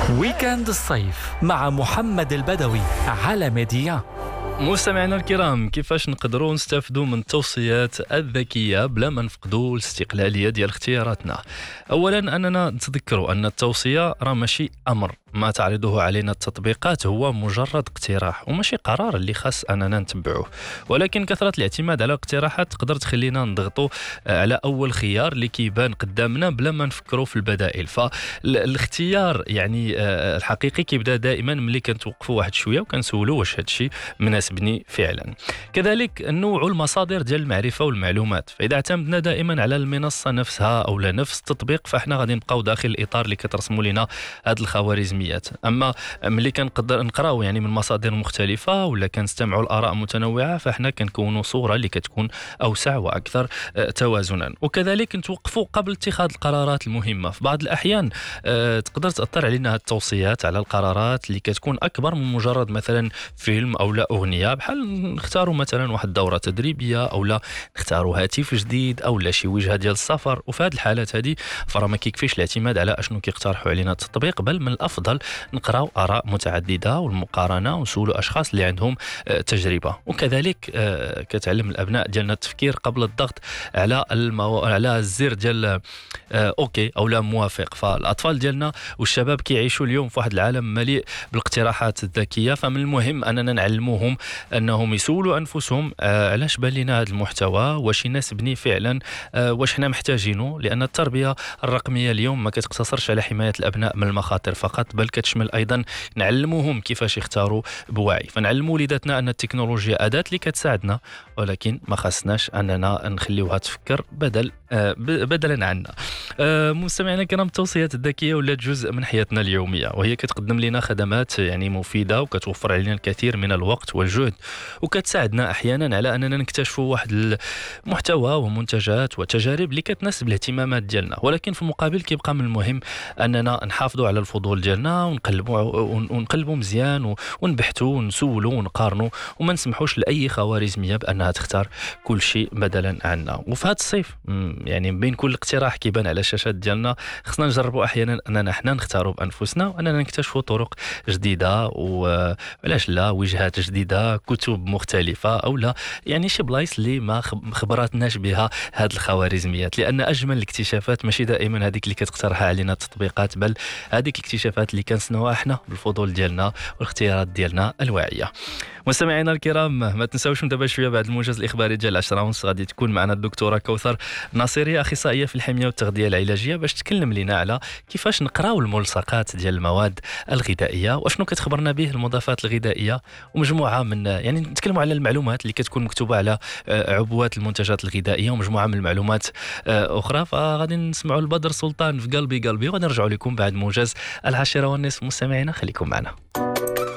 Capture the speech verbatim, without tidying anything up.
ويكند الصيف مع محمد البدوي على ميديا. مستمعينا الكرام، كيفاش نقدروا نستافدوا من التوصيات الذكيه بلا ما نفقدوا الاستقلاليه ديال اختياراتنا؟ اولا اننا نتذكروا ان التوصيه راه ماشي امر ما تعرضه علينا التطبيقات، هو مجرد اقتراح وماشي قرار اللي خاص اننا نتبعوه، ولكن كثره الاعتماد على اقتراحات تقدر تخلينا نضغطوا على اول خيار اللي كيبان قدامنا بلا ما نفكروا في البدائل. فالاختيار يعني الحقيقي كيبدا دائما ملي كنتوقفوا واحد شويه وكنسولوا واش هذا الشيء مناسبني فعلا. كذلك نوع المصادر ديال المعرفه والمعلومات، فاذا اعتمدنا دائما على المنصه نفسها او لا نفس التطبيق فاحنا غادي نبقاو داخل الاطار اللي كترسموا لنا هاد الخوارزميات. اما ملي كنقدر نقراو يعني من مصادر مختلفه ولا كنستمعوا لاراء متنوعه فاحنا كنكونوا صوره اللي كتكون اوسع واكثر توازنا. وكذلك نتوقفوا قبل اتخاذ القرارات المهمه. في بعض الاحيان تقدر تاثر علينا هاد التوصيات على القرارات اللي كتكون اكبر من مجرد مثلا فيلم او لا اغنيه، بحال نختاروا مثلا واحد الدوره تدريبيه او لا نختاروا هاتف جديد او لا شي وجهه ديال السفر. وفي هذه الحالات هذه فرا ما كيكفيش الاعتماد على اشنو كيقترحوا علينا التطبيق، بل من الافضل نقراو اراء متعدده والمقارنه ونسولوا اشخاص اللي عندهم تجربه. وكذلك كتعلم الابناء ديالنا التفكير قبل الضغط على المو... على الزر ديال اوكي او لا موافق. فالاطفال ديالنا والشباب كيعيشوا اليوم في واحد العالم مليء بالاقتراحات الذكيه، فمن المهم اننا نعلموهم انهم يسولوا انفسهم آه علاش بان لنا هذا المحتوى، واش يناسبني فعلا، آه واش حنا محتاجينه. لان التربيه الرقميه اليوم ما كتقتصرش على حمايه الابناء من المخاطر فقط، بل كتشمل ايضا نعلموهم كيفاش يختاروا بوعي. فنعلموا وليداتنا ان التكنولوجيا اداه اللي كتساعدنا، ولكن ما خصناش اننا نخليوها تفكر بدل آه بدلا عنا. آه مستمعينا الكرام، التوصيات الذكيه ولات جزء من حياتنا اليوميه، وهي كتقدم لنا خدمات يعني مفيده وكتوفر علينا الكثير من الوقت والجهد، وكتساعدنا احيانا على اننا نكتشفوا واحد المحتوى ومنتجات وتجارب اللي كتناسب الاهتمامات ديالنا. ولكن في المقابل كيبقى من المهم اننا نحافظوا على الفضول ديالنا ونقلبوا ونقلبوا مزيان ونبحثوا ونسولوا ونقارنوا، وما نسمحوش لاي خوارزميه بانها تختار كل شيء بدلا عنا. وفي هذا الصيف يعني بين كل اقتراح كيبان على الشاشات ديالنا خصنا نجربوا احيانا اننا حنا نختاروا بانفسنا واننا نكتشفوا طرق جديده وعلاش لا وجهات جديده، كتب مختلفه او لا يعني شي بلايص اللي ما خبراتناش بها هاد الخوارزميات. لان اجمل الاكتشافات ماشي دائما هذيك اللي كتقترحها علينا التطبيقات، بل هذيك الاكتشافات اللي كنصنعوها احنا بالفضول ديالنا والاختيارات ديالنا الواعيه. مستمعينا الكرام، ما تنساوش متابعة شويه بعد الموجز الاخباري ديال عشرة ونص غادي تكون معنا الدكتوره كوثر ناصيري، اخصائيه في الحميه والتغذيه العلاجيه، باش تكلم لنا على كيفاش نقراو الملصقات ديال المواد الغذائيه واشنو كتخبرنا به المضادات الغذائيه، ومجموعه من يعني نتكلموا على المعلومات اللي كتكون مكتوبه على عبوات المنتجات الغذائيه ومجموعه من المعلومات اخرى. فغادي نسمعوا البدر سلطان في قلبي قلبي، وغادي نرجعوا لكم بعد موجز العاشره والنصف. مستمعينا خليكم معنا.